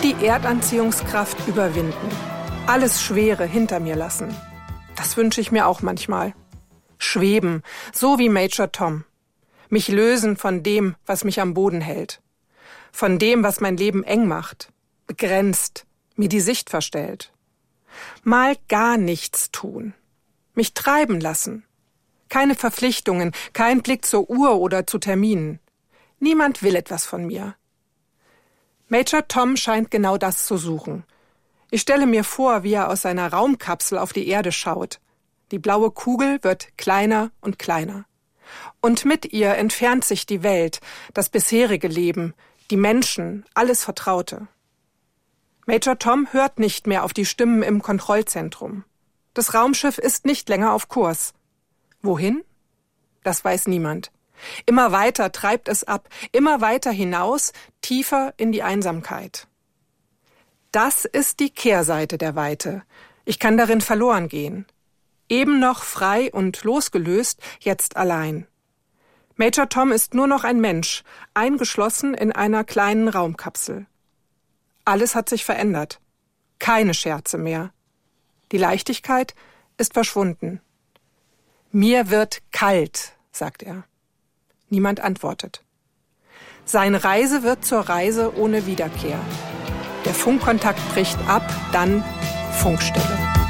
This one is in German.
Die Erdanziehungskraft überwinden. Alles Schwere hinter mir lassen. Das wünsche ich mir auch manchmal. Schweben, so wie Major Tom. Mich lösen von dem, was mich am Boden hält. Von dem, was mein Leben eng macht, begrenzt, mir die Sicht verstellt. Mal gar nichts tun. Mich treiben lassen. Keine Verpflichtungen, kein Blick zur Uhr oder zu Terminen. Niemand will etwas von mir. Major Tom scheint genau das zu suchen. Ich stelle mir vor, wie er aus seiner Raumkapsel auf die Erde schaut. Die blaue Kugel wird kleiner und kleiner. Und mit ihr entfernt sich die Welt, das bisherige Leben, die Menschen, alles Vertraute. Major Tom hört nicht mehr auf die Stimmen im Kontrollzentrum. Das Raumschiff ist nicht länger auf Kurs. Wohin? Das weiß niemand. Immer weiter treibt es ab, immer weiter hinaus, tiefer in die Einsamkeit. Das ist die Kehrseite der Weite. Ich kann darin verloren gehen. Eben noch frei und losgelöst, jetzt allein. Major Tom ist nur noch ein Mensch, eingeschlossen in einer kleinen Raumkapsel. Alles hat sich verändert. Keine Scherze mehr. Die Leichtigkeit ist verschwunden. Mir wird kalt, sagt er. Niemand antwortet. Seine Reise wird zur Reise ohne Wiederkehr. Der Funkkontakt bricht ab, dann Funkstille.